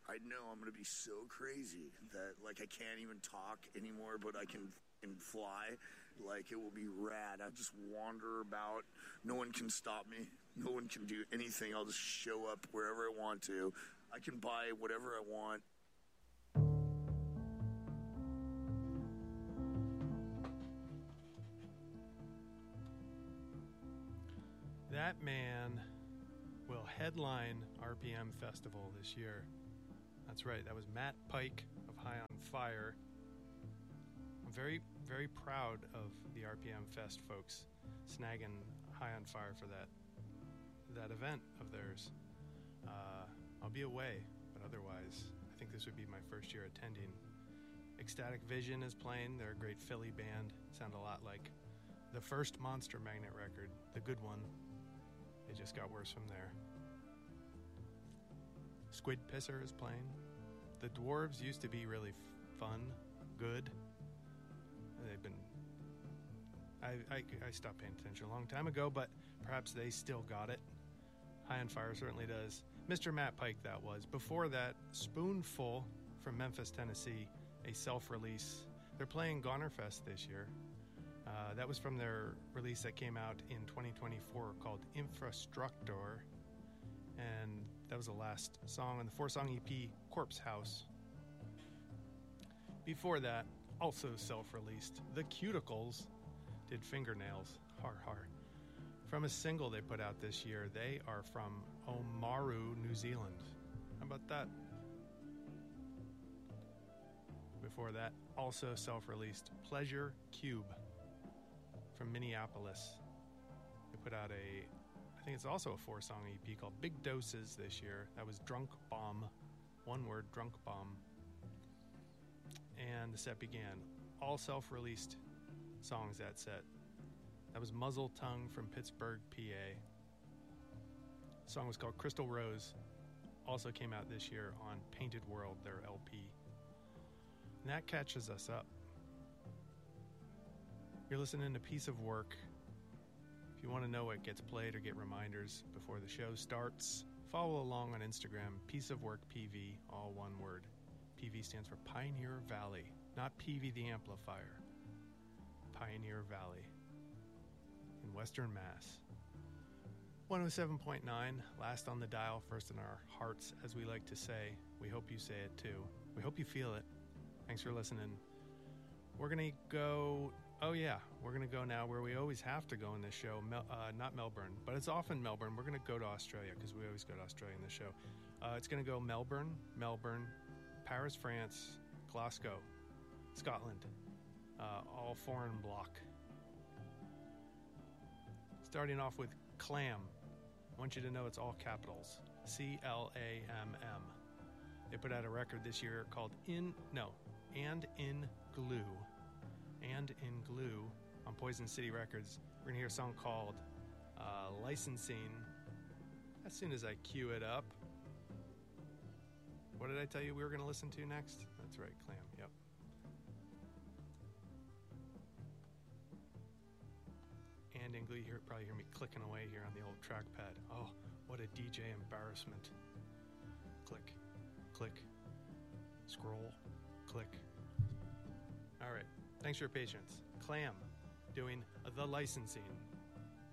I know I'm going to be so crazy that, like, I can't even talk anymore, but I can fly. Like, it will be rad. I'll just wander about. No one can stop me. No one can do anything. I'll just show up wherever I want to. I can buy whatever I want. That man will headline RPM Festival this year. That's right, that was Matt Pike of High on Fire. I'm very, very proud of the RPM Fest folks snagging High on Fire for that event of theirs. I'll be away, but otherwise, I think this would be my first year attending. Ecstatic Vision is playing. They're a great Philly band. Sound a lot like the first Monster Magnet record, the good one. It just got worse from there. Squid Pisser is playing. The Dwarves used to be really fun, good. They've been... I stopped paying attention a long time ago, but perhaps they still got it. High on Fire certainly does. Mr. Matt Pike, that was. Before that, Spoonful from Memphis, Tennessee, a self-release. They're playing Gonerfest this year. That was from their release that came out in 2024 called Infrastructor. And that was the last song on the 4-song EP, Corpse House. Before that, also self-released, The Cuticles did Fingernails. Har har. From a single they put out this year, they are from Oamaru, New Zealand. How about that? Before that, also self-released, Pleasure Cube from Minneapolis. They put out I think it's also a 4-song EP called Big Doses this year. That was Drunk Bomb. One word, Drunk Bomb. And the set began. All self-released songs that set. That was Muzzle Tongue from Pittsburgh, PA. The song was called Crystal Rose. Also came out this year on Painted World, their LP. And that catches us up. You're listening to Piece of Work. If you want to know what gets played or get reminders before the show starts, follow along on Instagram, Piece of Work PV, all one word. PV stands for Pioneer Valley, not PV the amplifier. Pioneer Valley in Western Mass. 107.9, last on the dial, first in our hearts, as we like to say. We hope you say it too. We hope you feel it. Thanks for listening. We're going to go... Oh yeah, we're going to go now where we always have to go in this show. Not Melbourne, but it's often Melbourne. We're going to go to Australia because we always go to Australia in this show. It's going to go Melbourne, Paris, France, Glasgow, Scotland, all foreign bloc. Starting off with Clam. I want you to know it's all capitals. C-L-A-M-M. They put out a record this year called And in Glue. And in Glue on Poison City Records. We're going to hear a song called Licensing as soon as I cue it up. What did I tell you we were going to listen to next? That's right, Clam, yep. And in Glue, you probably hear me clicking away here on the old trackpad. Oh, what a DJ embarrassment. Click, click, scroll, click. All right. Thanks for your patience. Clam doing The Licensing.